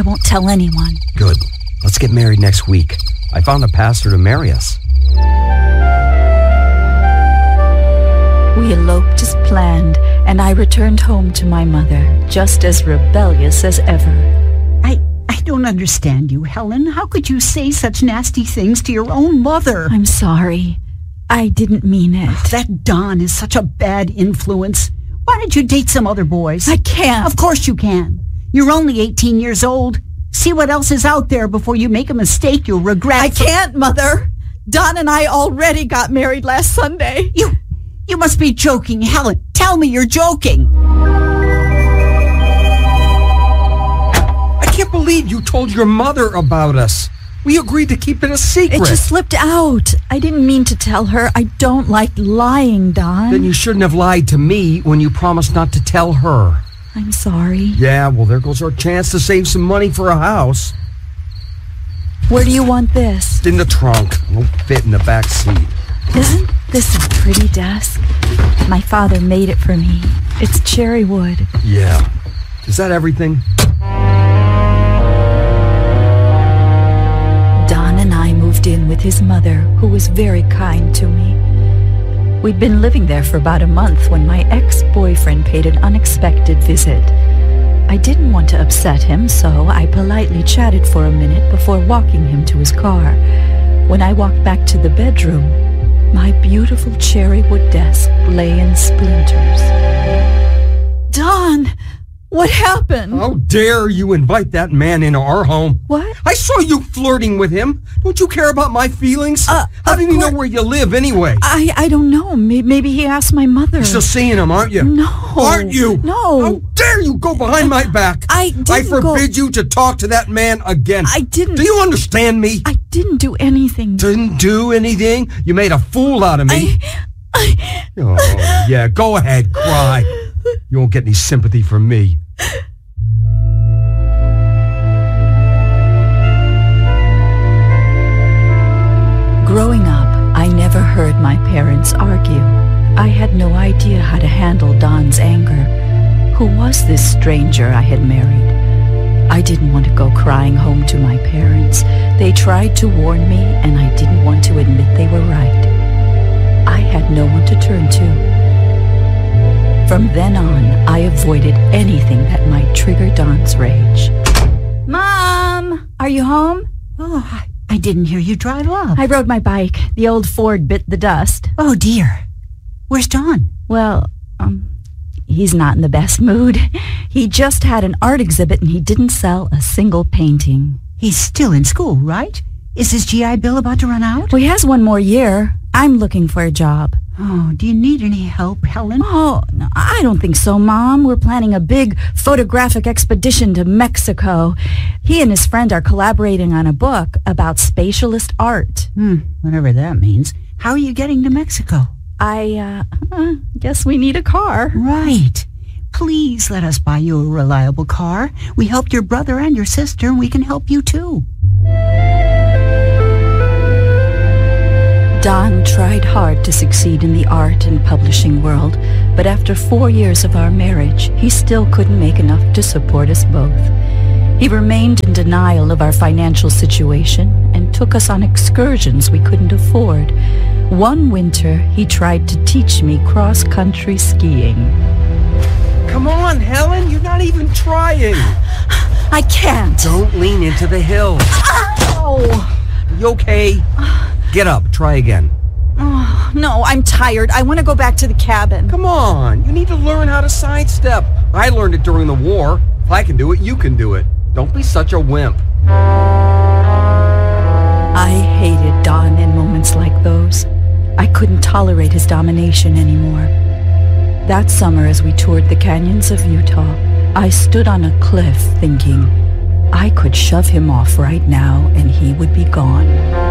I won't tell anyone. Good. Let's get married next week. I found a pastor to marry us. We eloped as planned, and I returned home to my mother, just as rebellious as ever. I don't understand you, Helen. How could you say such nasty things to your own mother? I'm sorry. I didn't mean it. That Don is such a bad influence. Why don't you date some other boys? I can't. Of course you can. You're only 18 years old. See what else is out there before you make a mistake you'll regret. I can't, Mother. Don and I already got married last Sunday. You must be joking, Helen. Tell me you're joking. I can't believe you told your mother about us. We agreed to keep it a secret. It just slipped out. I didn't mean to tell her. I don't like lying, Don. Then you shouldn't have lied to me when you promised not to tell her. I'm sorry. Yeah, well, there goes our chance to save some money for a house. Where do you want this? It's in the trunk. It won't fit in the back seat. Isn't this a pretty desk? My father made it for me. It's cherry wood. Yeah. Is that everything? Don and I moved in with his mother, who was very kind to me. We'd been living there for about a month when my ex-boyfriend paid an unexpected visit. I didn't want to upset him, so I politely chatted for a minute before walking him to his car. When I walked back to the bedroom, my beautiful cherry wood desk lay in splinters. Don! What happened? How dare you invite that man into our home? What? I saw you flirting with him. Don't you care about my feelings? How do you know where you live anyway? I don't know. Maybe he asked my mother. You're still seeing him, aren't you? No. Aren't you? No. How dare you go behind my back? I forbid you to talk to that man again. I didn't. Do you understand me? I didn't do anything. Didn't do anything? You made a fool out of me. Oh, yeah, go ahead, cry. You won't get any sympathy from me. Growing up, I never heard my parents argue. I had no idea how to handle Don's anger. Who was this stranger I had married? I didn't want to go crying home to my parents. They tried to warn me, and I didn't want to admit they were right. I had no one to turn to. From then on, I avoided anything that might trigger Don's rage. Mom! Are you home? Oh, I didn't hear you drive up. I rode my bike. The old Ford bit the dust. Oh, dear. Where's Don? Well, he's not in the best mood. He just had an art exhibit and he didn't sell a single painting. He's still in school, right? Is his GI Bill about to run out? Well, he has one more year. I'm looking for a job. Oh, do you need any help, Helen? Oh, no, I don't think so, Mom. We're planning a big photographic expedition to Mexico. He and his friend are collaborating on a book about spatialist art. Whatever that means. How are you getting to Mexico? I guess we need a car. Right. Please let us buy you a reliable car. We helped your brother and your sister, and we can help you too. Don tried hard to succeed in the art and publishing world, but after 4 years of our marriage, he still couldn't make enough to support us both. He remained in denial of our financial situation and took us on excursions we couldn't afford. One winter, he tried to teach me cross-country skiing. Come on, Helen, you're not even trying. I can't. Don't lean into the hill. Oh. Are you okay? Get up, try again. Oh, no, I'm tired. I want to go back to the cabin. Come on, you need to learn how to sidestep. I learned it during the war. If I can do it, you can do it. Don't be such a wimp. I hated Don in moments like those. I couldn't tolerate his domination anymore. That summer, as we toured the canyons of Utah, I stood on a cliff thinking, I could shove him off right now and he would be gone.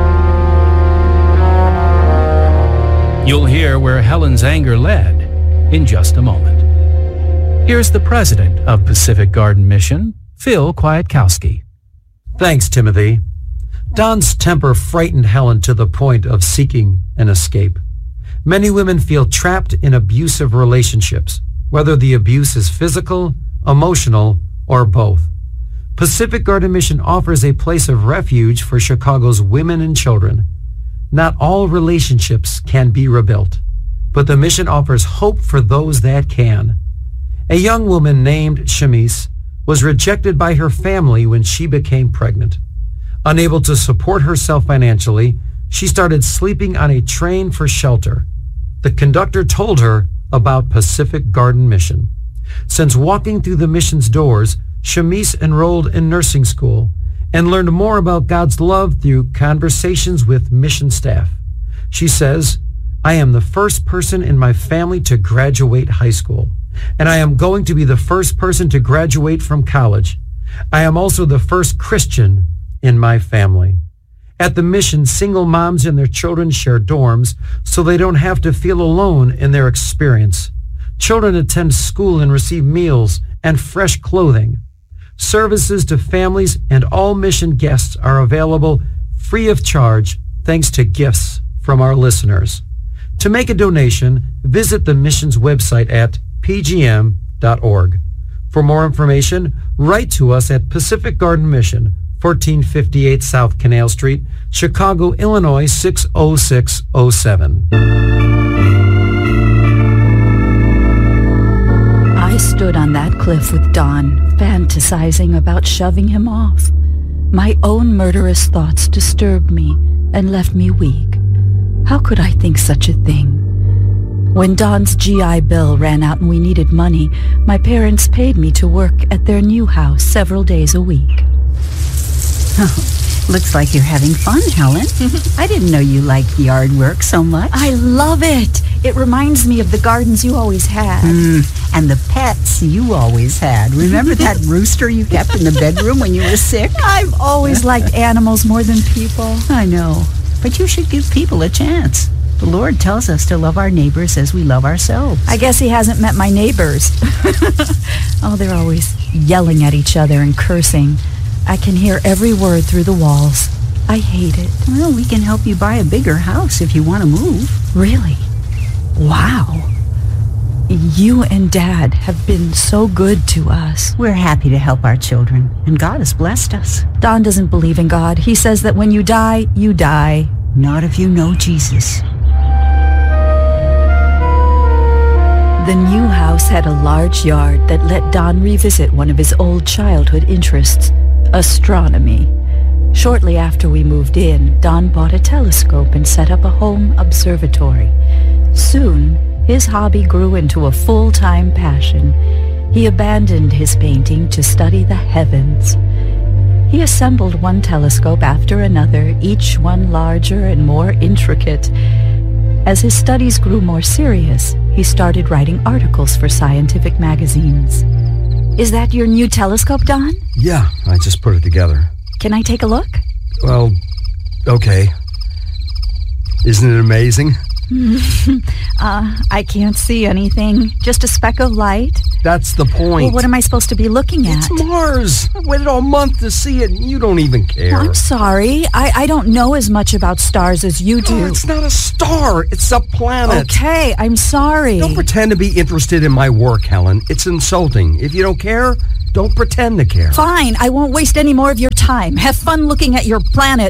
You'll hear where Helen's anger led in just a moment. Here's the president of Pacific Garden Mission, Phil Kwiatkowski. Thanks, Timothy. Don's temper frightened Helen to the point of seeking an escape. Many women feel trapped in abusive relationships, whether the abuse is physical, emotional, or both. Pacific Garden Mission offers a place of refuge for Chicago's women and children. Not all relationships can be rebuilt, but the mission offers hope for those that can. A young woman named Shamise was rejected by her family when she became pregnant. Unable to support herself financially, she started sleeping on a train for shelter. The conductor told her about Pacific Garden Mission. Since walking through the mission's doors, Shamise enrolled in nursing school and learned more about God's love through conversations with mission staff. She says, "I am the first person in my family to graduate high school, and I am going to be the first person to graduate from college. I am also the first Christian in my family." At the mission, single moms and their children share dorms so they don't have to feel alone in their experience. Children attend school and receive meals and fresh clothing. Services to families and all mission guests are available free of charge thanks to gifts from our listeners. To make a donation, visit the mission's website at pgm.org. For more information, write to us at Pacific Garden Mission, 1458 South Canal Street, Chicago, Illinois, 60607. I stood on that cliff with Don, fantasizing about shoving him off. My own murderous thoughts disturbed me and left me weak. How could I think such a thing? When Don's GI Bill ran out and we needed money, my parents paid me to work at their new house several days a week. Looks like you're having fun, Helen. I didn't know you liked yard work so much. I love it. It reminds me of the gardens you always had. And the pets you always had. Remember that rooster you kept in the bedroom when you were sick? I've always liked animals more than people. I know, but you should give people a chance. The Lord tells us to love our neighbors as we love ourselves. I guess he hasn't met my neighbors. Oh, they're always yelling at each other and cursing. I can hear every word through the walls. I hate it. Well, we can help you buy a bigger house if you want to move. Really? Wow. You and Dad have been so good to us. We're happy to help our children, and God has blessed us. Don doesn't believe in God. He says that when you die, you die. Not if you know Jesus. The new house had a large yard that let Don revisit one of his old childhood interests, astronomy. Shortly after we moved in, Don bought a telescope and set up a home observatory. Soon, his hobby grew into a full-time passion. He abandoned his painting to study the heavens. He assembled one telescope after another, each one larger and more intricate. As his studies grew more serious, he started writing articles for scientific magazines. Is that your new telescope, Don? Yeah, I just put it together. Can I take a look? Well, okay. Isn't it amazing? I can't see anything. Just a speck of light. That's the point. Well, what am I supposed to be looking at? It's Mars. I waited all month to see it, and you don't even care. I'm sorry. I don't know as much about stars as you do. Oh, it's not a star. It's a planet. Okay, I'm sorry. Don't pretend to be interested in my work, Helen. It's insulting. If you don't care, don't pretend to care. Fine. I won't waste any more of your time. Have fun looking at your planet.